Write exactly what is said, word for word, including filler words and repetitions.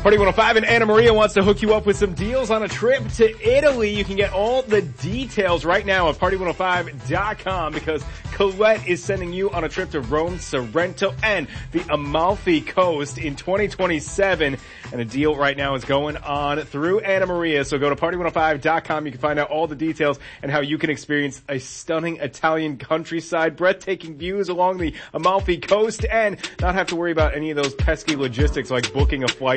Party one oh five and Anna Maria wants to hook you up with some deals on a trip to Italy. You can get all the details right now at party one oh five dot com because Colette is sending you on a trip to Rome, Sorrento, and the Amalfi Coast in twenty twenty-seven. And a deal right now is going on through Anna Maria. So go to party one oh five dot com. You can find out all the details and how you can experience a stunning Italian countryside, breathtaking views along the Amalfi Coast, and not have to worry about any of those pesky logistics like booking a flight